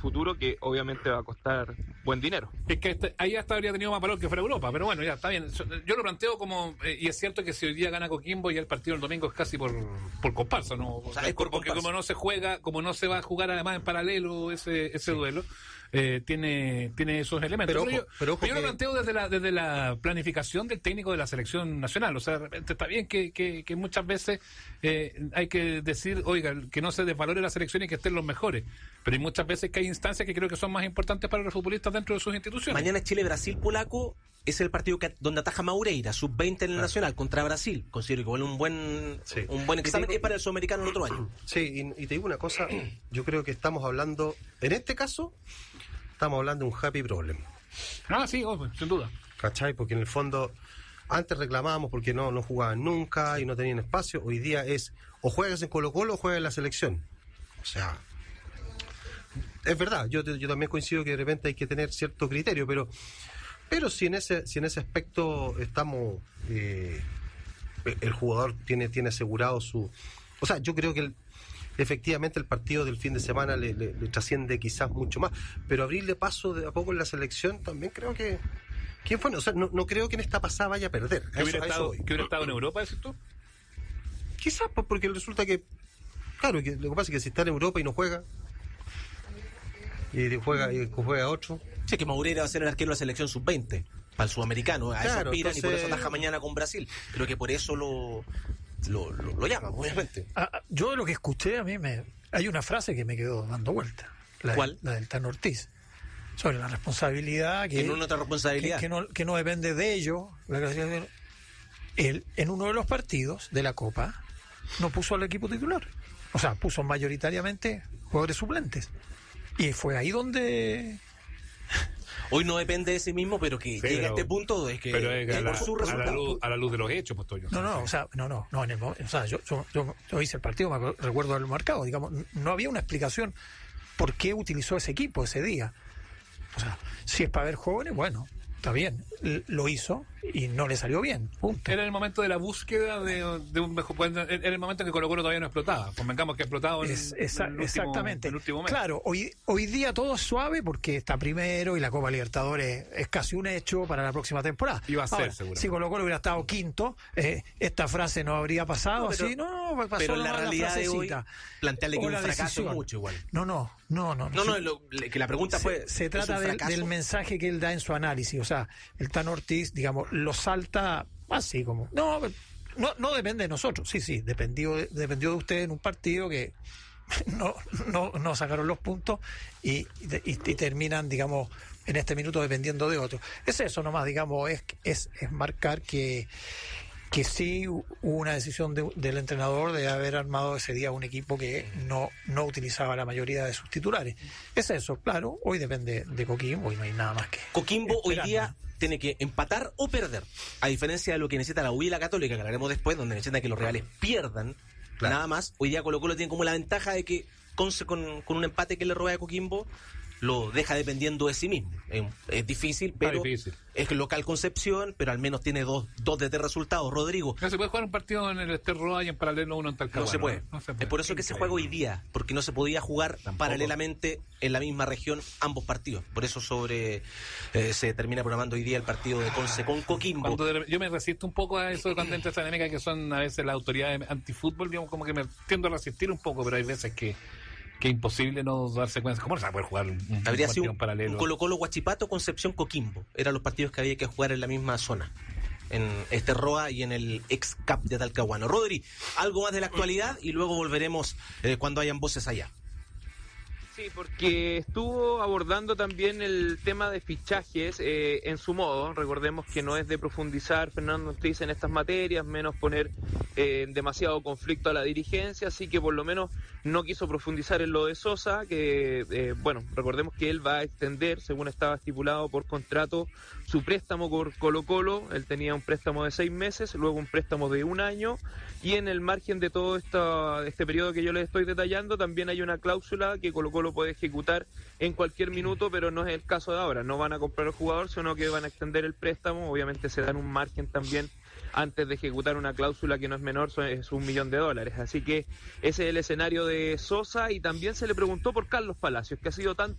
futuro, que obviamente va a costar buen dinero. Es que ahí hasta habría tenido más valor que fuera Europa, pero bueno, ya está bien. Yo lo planteo como, y es cierto que si hoy día gana Coquimbo, ya el partido del domingo es casi por comparsa, ¿no? O sea, porque comparsa. Como no se juega, como no se va a jugar además en paralelo ese duelo, tiene esos elementos. Pero yo lo planteo desde la planificación del técnico de la selección nacional. O sea, de repente está bien que muchas veces hay que decir, oiga, que no se desvalore la selección y que estén los mejores. Pero hay muchas veces que hay instancias que creo que son más importantes para los futbolistas dentro de sus instituciones. Mañana es Chile-Brasil, Polaco. Es el partido donde ataja Maureira, sub-20 en el Nacional, contra Brasil. Considero que igual un buen examen es para el sudamericano el otro año. Sí, y te digo una cosa, yo creo que estamos hablando, en este caso, estamos hablando de un happy problem. Ah, sí, sin duda. ¿Cachai? Porque en el fondo, antes reclamábamos porque no jugaban nunca y no tenían espacio. Hoy día es, o juegas en Colo-Colo o juegas en la selección. O sea, es verdad, yo también coincido que de repente hay que tener cierto criterio, pero si en ese aspecto estamos, el jugador tiene asegurado su, o sea, yo creo que efectivamente el partido del fin de semana le trasciende quizás mucho más, pero abrirle paso de a poco en la selección también creo que, ¿quién fue? O sea, no creo que en esta pasada vaya a perder. ¿Que hubiera estado en Europa, decís tú? Quizás, porque resulta que, claro, que lo que pasa es que si está en Europa y no juega, y juega otro. Sí, que Maureira va a ser el arquero de la selección sub-20 para el sudamericano, a eso aspiran, entonces, y por eso ataja mañana con Brasil. Creo que por eso lo llaman, obviamente. Yo lo que escuché, hay una frase que me quedó dando vuelta. ¿Cuál? La del Tano Ortiz. Sobre la responsabilidad que no otra responsabilidad que no depende de ellos. Él, en uno de los partidos de la Copa, no puso al equipo titular. O sea, puso mayoritariamente jugadores suplentes. Y fue ahí donde... Hoy no depende de sí mismo, pero que llega a este punto es que por su resultado. A la luz de los hechos, pues Toyo. No, en el momento, o sea, yo hice el partido, recuerdo haberlo marcado, digamos, no había una explicación por qué utilizó ese equipo ese día. O sea, si es para ver jóvenes, bueno, está bien, lo hizo y no le salió bien, punto. Era el momento de la búsqueda de un mejor, era el momento en que Colo-Colo todavía no explotaba. Convengamos que ha explotado exactamente. En el último mes. Claro, hoy día todo es suave porque está primero y la Copa Libertadores es casi un hecho para la próxima temporada. Iba a ser, seguro. Si Colo-Colo hubiera estado quinto, esta frase no habría pasado así, pasó. Pero en la realidad de hoy, plantearle que un fracaso es mucho igual. No, que la pregunta fue... Se trata del mensaje que él da en su análisis, o sea, el Tano Ortiz, digamos, lo salta así como... No depende de nosotros, sí, dependió de ustedes en un partido que no sacaron los puntos y terminan, digamos, en este minuto dependiendo de otros. Es eso nomás, digamos, es marcar que sí hubo una decisión del entrenador de haber armado ese día un equipo que no utilizaba la mayoría de sus titulares. Es eso, claro, hoy depende de Coquimbo y no hay nada más que... Coquimbo hoy día tiene que empatar o perder, a diferencia de lo que necesita la U y la Católica, que hablaremos después, donde necesitan que los Reales pierdan, claro. Nada más. Hoy día Colo-Colo tiene como la ventaja de que con un empate que le roba a Coquimbo lo deja dependiendo de sí mismo. Es difícil, pero es local Concepción, pero al menos tiene dos de resultados. Rodrigo. No se puede jugar un partido en el Esterroa y en paralelo uno en Talcahuano. No se puede. Es por eso que se juega hoy día, porque no se podía jugar paralelamente en la misma región ambos partidos. Por eso se termina programando hoy día el partido de Conce con Coquimbo. Yo me resisto un poco a eso de cuando entra esta dinámica que son a veces las autoridades antifútbol, digamos, como que me tiendo a resistir un poco, pero hay veces que es imposible no darse cuenta. ¿Cómo no se va a poder jugar un habría partido sido en paralelo? Un Colo-Colo, Huachipato, Concepción, Coquimbo. Eran los partidos que había que jugar en la misma zona, en Esterroa y en el ex CAP de Talcahuano. Rodri, algo más de la actualidad y luego volveremos cuando hayan voces allá. Sí, porque estuvo abordando también el tema de fichajes en su modo. Recordemos que no es de profundizar Fernando Ortiz en estas materias, menos poner demasiado conflicto a la dirigencia, así que por lo menos no quiso profundizar en lo de Sosa, que recordemos que él va a extender, según estaba estipulado por contrato, su préstamo por Colo-Colo. Él tenía un préstamo de 6 meses, luego un préstamo de 1 año, y en el margen de todo este periodo que yo les estoy detallando, también hay una cláusula que Colo-Colo puede ejecutar en cualquier minuto, pero no es el caso de ahora. No van a comprar al jugador, sino que van a extender el préstamo. Obviamente se dan un margen también antes de ejecutar una cláusula que no es menor, es $1 millón. Así que ese es el escenario de Sosa. Y también se le preguntó por Carlos Palacios, que ha sido tanto